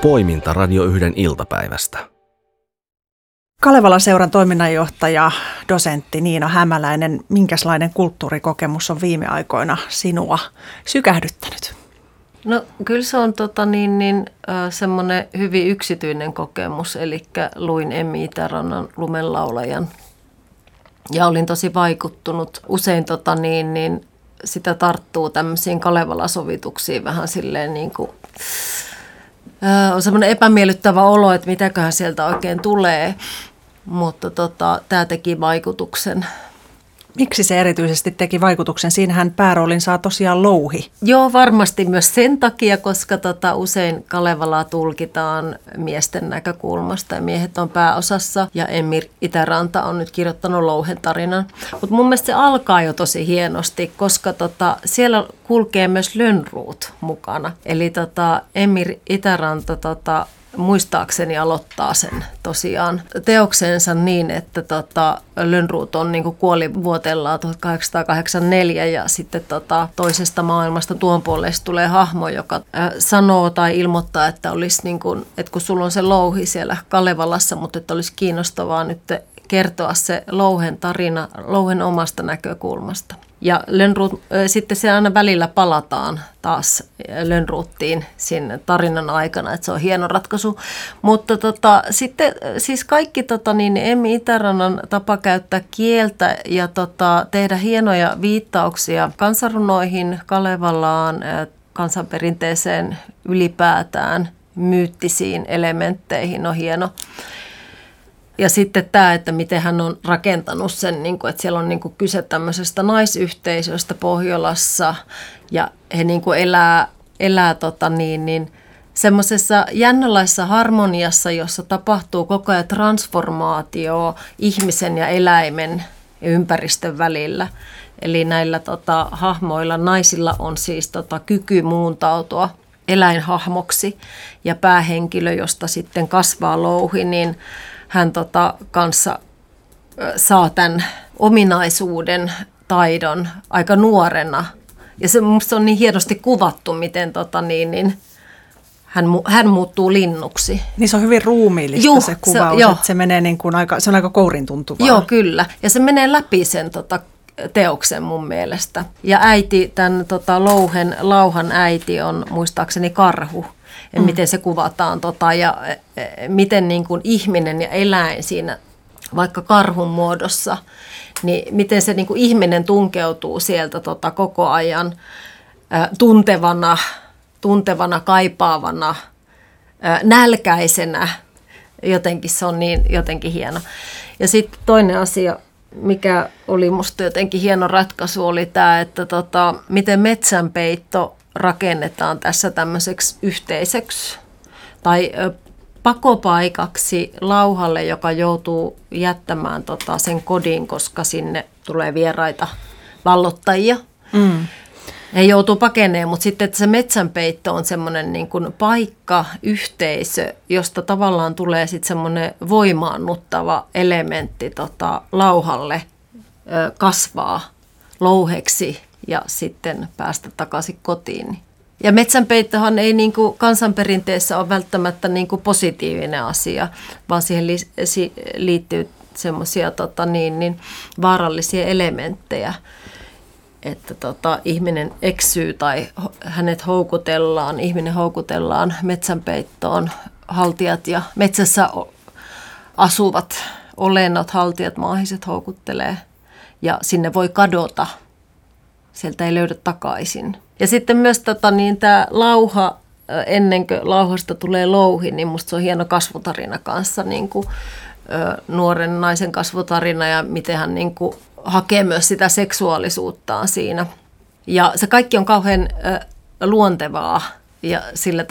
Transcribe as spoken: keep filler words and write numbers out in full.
Poiminta Radio yhden iltapäivästä. Kalevalan seuran toiminnanjohtaja, dosentti Niina Hämäläinen, minkälainen kulttuurikokemus on viime aikoina sinua sykähdyttänyt? No kyllä se on tota, niin, niin, äh, semmoinen hyvin yksityinen kokemus, eli luin Emmi Itärannan Lumenlaulajan ja olin tosi vaikuttunut. Usein tota, niin, niin, sitä tarttuu tämmöisiin Kalevala-sovituksiin vähän silleen niin kuin, äh, on semmoinen epämiellyttävä olo, että mitäköhän sieltä oikein tulee, mutta tota, tämä teki vaikutuksen. Miksi se erityisesti teki vaikutuksen? Siinähän pääroolin saa tosiaan Louhi. Joo, varmasti myös sen takia, koska tota, usein Kalevalaa tulkitaan miesten näkökulmasta ja miehet on pääosassa ja Emmi Itäranta on nyt kirjoittanut Louhen tarinan. Mutta mun mielestä se alkaa jo tosi hienosti, koska tota, siellä kulkee myös Lönnrot mukana. Eli tota, Emmi Itäranta tota, muistaakseni aloittaa sen tosiaan teoksensa niin, että tota, Lönnrot on niin kuin kuoli vuotellaan tuhatkahdeksansataakahdeksankymmentäneljä ja sitten tota, toisesta maailmasta tuon puolesta tulee hahmo, joka äh, sanoo tai ilmoittaa, että, olisi niin kuin, että kun sulla on se Louhi siellä Kalevalassa, mutta että olisi kiinnostavaa nyt kertoa se Louhen tarina Louhen omasta näkökulmasta. Ja Lönnrot, sitten se aina välillä palataan taas Lönnrotiin siinä tarinan aikana, että se on hieno ratkaisu. Mutta tota, sitten siis kaikki tota, niin Emmi Itärannan tapa käyttää kieltä ja tota, tehdä hienoja viittauksia kansanrunoihin, Kalevalaan, kansanperinteeseen ylipäätään, myyttisiin elementteihin on hieno. Ja sitten tämä, että miten hän on rakentanut sen, että siellä on kyse tämmöisestä naisyhteisöstä Pohjolassa ja he elää, elää tota niin, niin semmoisessa jännänlaisessa harmoniassa, jossa tapahtuu koko ajan transformaatio ihmisen ja eläimen ja ympäristön välillä. Eli näillä tota, hahmoilla, naisilla on siis tota, kyky muuntautua eläinhahmoksi ja päähenkilö, josta sitten kasvaa Louhi, niin hän tota, kanssa saa tämän ominaisuuden, taidon aika nuorena. Ja se minusta on niin hienosti kuvattu, miten tota, niin, niin, hän, hän muuttuu linnuksi. Niin se on hyvin ruumiillista Juh, se kuvaus, se, että se, menee niin kuin aika, se on aika kourin tuntuvaa. Joo, kyllä. Ja se menee läpi sen tota, teoksen mun mielestä. Ja äiti, tämän tota, Louhen, Lauhan äiti on muistaakseni karhu. Mm. Miten se kuvataan tota, ja miten niin kuin ihminen ja eläin siinä vaikka karhun muodossa, niin miten se niin kuin ihminen tunkeutuu sieltä tota, koko ajan ä, tuntevana, tuntevana, kaipaavana, ä, nälkäisenä. Jotenkin se on niin jotenkin hieno. Ja sitten toinen asia, mikä oli musta jotenkin hieno ratkaisu, oli tämä, että tota, miten metsänpeitto rakennetaan tässä tämmöiseksi yhteiseksi tai pakopaikaksi Lauhalle, joka joutuu jättämään tota sen kodin, koska sinne tulee vieraita vallottajia. Mm. He joutuu pakeneen, mutta sitten että se metsänpeitto on semmoinen niin kuin paikka, yhteisö, josta tavallaan tulee sitten semmoinen voimaannuttava elementti tota Lauhalle ö, kasvaa louheksi ja sitten päästä takaisin kotiin. Ja metsänpeittohan ei niin kuin kansanperinteessä ole välttämättä niin kuin positiivinen asia, vaan siihen liittyy semmoisia tota niin, niin vaarallisia elementtejä, että tota, ihminen eksyy tai hänet houkutellaan, ihminen houkutellaan metsänpeittoon, haltijat ja metsässä asuvat olennot, haltijat, maahiset houkuttelee ja sinne voi kadota. Sieltä ei löydä takaisin. Ja sitten myös tota, niin tämä Lauha, ennen kuin Lauhasta tulee Louhi, niin musta se on hieno kasvutarina kanssa, niin kuin, ö, nuoren naisen kasvutarina ja miten hän niin kuin, hakee myös sitä seksuaalisuuttaan siinä. Ja se kaikki on kauhean ö, luontevaa ja sillä